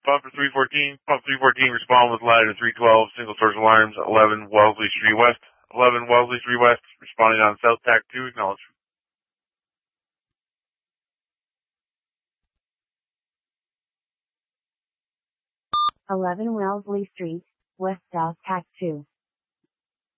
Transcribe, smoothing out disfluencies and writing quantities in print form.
Pump for 314. Pump 314, respond with ladder 312, single source alarms, 11 Wellesley Street West. 11 Wellesley Street West, responding on South Tac 2, acknowledge. "11 Wellesley Street, West South Tac 2.